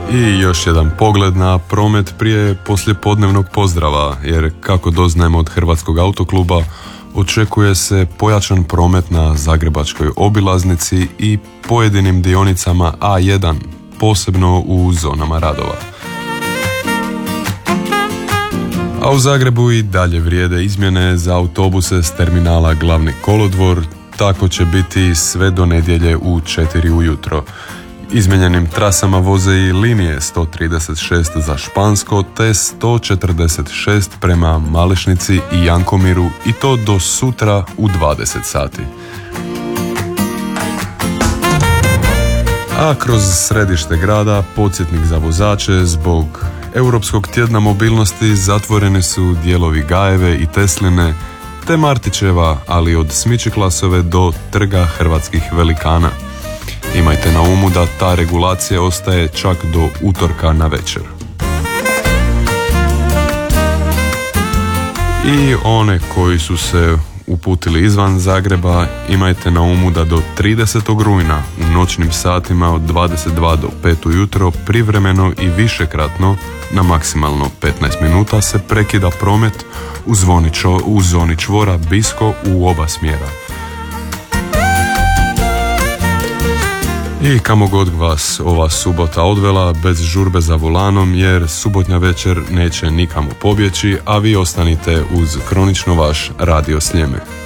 I još jedan pogled na promet prije poslijepodnevnog pozdrava, jer kako doznajemo od Hrvatskog autokluba, očekuje se pojačan promet na Zagrebačkoj obilaznici i pojedinim dionicama A1, posebno u zonama radova. A u Zagrebu i dalje vrijede izmjene za autobuse s terminala Glavni kolodvor, tako će biti sve do nedjelje u 4 ujutro. Izmijenjenim trasama voze i linije 136 za Špansko te 146 prema Malešnici i Jankomiru i to do sutra u 20 sati. A kroz središte grada podsjetnik za vozače zbog Europskog tjedna mobilnosti zatvoreni su dijelovi Gajeve i Tesline te Martićeva, ali od Smičiklasove do Trga hrvatskih velikana. Imajte na umu da ta regulacija ostaje čak do utorka na večer. I one koji su se uputili izvan Zagreba, imajte na umu da do 30. rujna u noćnim satima od 22 do 5 ujutro privremeno i višekratno na maksimalno 15 minuta se prekida promet u zoni čvora Bisko u oba smjera. I kamo god vas ova subota odvela, bez žurbe za volanom, jer subotnja večer neće nikamo pobjeći, a vi ostanite uz kronično vaš Radio Sljeme.